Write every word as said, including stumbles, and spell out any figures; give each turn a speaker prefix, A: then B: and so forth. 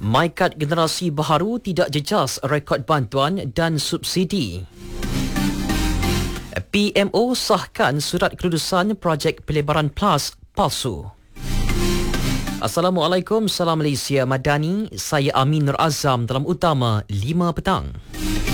A: MyKad generasi baharu tidak jejas rekod bantuan dan subsidi. P M O sahkan surat kelulusan projek pelebaran PLAS palsu. Assalamualaikum, salam Malaysia Madani. Saya Amin Nur Azam dalam Utama lima petang.